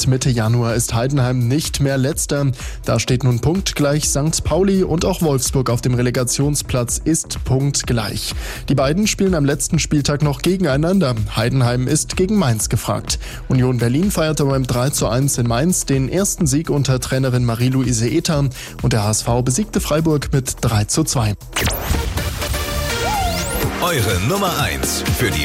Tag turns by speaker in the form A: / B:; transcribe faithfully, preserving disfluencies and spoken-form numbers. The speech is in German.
A: Seit Mitte Januar ist Heidenheim nicht mehr Letzter. Da steht nun punktgleich Sankt Pauli und auch Wolfsburg auf dem Relegationsplatz ist punktgleich. Die beiden spielen am letzten Spieltag noch gegeneinander. Heidenheim ist gegen Mainz gefragt. Union Berlin feierte beim drei zu eins in Mainz den ersten Sieg unter Trainerin Marie-Louise Ether und der H S V besiegte Freiburg mit drei zu zwei.
B: Eure Nummer eins für die